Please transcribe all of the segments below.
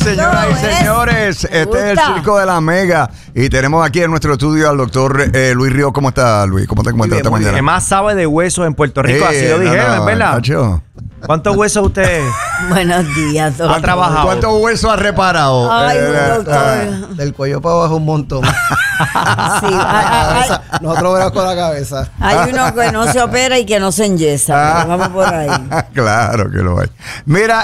Señoras y señores, este es el Circo de la Mega y tenemos aquí en nuestro estudio al doctor Luis Ríos. ¿Cómo está, Luis? ¿Cómo te encuentras esta mañana? Que más sabe de huesos en Puerto Rico, así lo dijeron, ¿verdad? Nacho. ¿Cuántos huesos usted Buenos días, doctor. ha trabajado? ¿Cuántos huesos ha reparado? Ay, doctor. Del cuello para abajo un montón. Sí, Nosotros verás con la cabeza. hay uno que no se opera y que no se enyesa. Pero vamos por ahí. Claro que lo hay. Mira,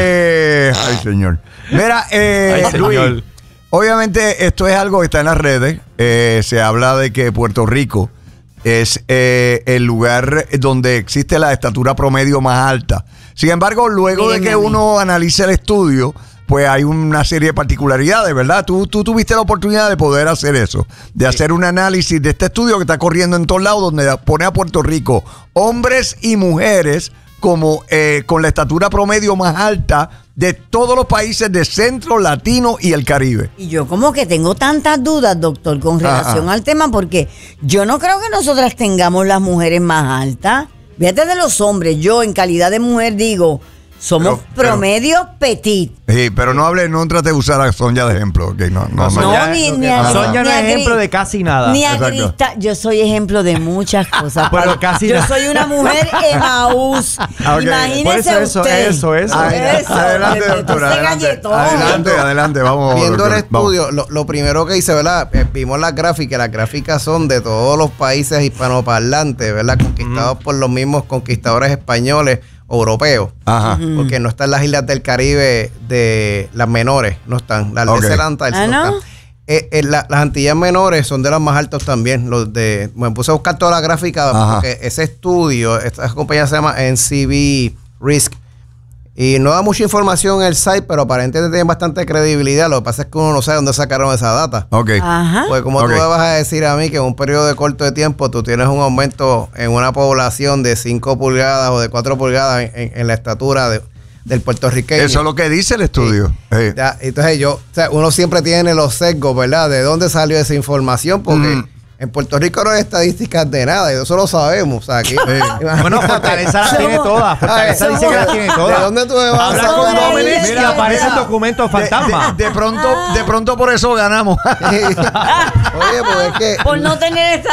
ay, señor. Mira, Ay, señor. Luis, obviamente esto es algo que está en las redes. Se habla de que Puerto Rico es el lugar donde existe la estatura promedio más alta. Sin embargo, luego de que uno analice el estudio, pues hay una serie de particularidades, ¿verdad? Tú tuviste la oportunidad de poder hacer eso, de hacer un análisis de este estudio que está corriendo en todos lados, donde pone a Puerto Rico, hombres y mujeres, como con la estatura promedio más alta de todos los países de Centro, Latino y el Caribe. Y yo como que tengo tantas dudas, doctor, con relación al tema, porque yo no creo que nosotras tengamos las mujeres más altas. Fíjate de los hombres, yo en calidad de mujer digo, somos promedio petit. Sí, pero no trate de usar a Sonia de ejemplo. Okay, no. Sonia no es a ejemplo de casi nada. Ni a Exacto. Crista, yo soy ejemplo de muchas cosas. Pero casi yo nada. soy una mujer Emaús. Ok. Imagínese Por eso, usted. eso. Adelante, doctora. Adelante, vamos. Viendo el doctor, vamos. estudio, lo primero que hice, ¿verdad? Vimos las gráficas. Las gráficas son de todos los países hispanoparlantes, ¿verdad? Conquistados por los mismos conquistadores españoles europeos. Ajá. Porque no están las islas del Caribe de las menores, no están. Las de Celanta no ¿no? están. Las Antillas menores son de las más altas también. Me puse a buscar toda la gráfica porque ese estudio, esta compañía se llama NCB Risk. Y no da mucha información en el site, pero aparentemente tiene bastante credibilidad. Lo que pasa es que uno no sabe dónde sacaron esa data. Ok. Ajá. Pues como tú me vas a decir a mí que en un periodo de corto de tiempo tú tienes un aumento en una población de 5 pulgadas o de 4 pulgadas en la estatura del puertorriqueño. Eso es lo que dice el estudio. Sí. Ya, entonces uno siempre tiene los sesgos, ¿verdad? ¿De dónde salió esa información? Porque en Puerto Rico no hay estadísticas de nada, y eso lo sabemos. O sea, aquí, Bueno, Fortaleza las tiene todas. Fortaleza dice que las tiene ¿de todas. dónde tú me vas a Habla sacar? con Domenech y Mira, aparecen mira. documentos fantasma. De pronto por eso ganamos. Oye, pues es que Por no tener esta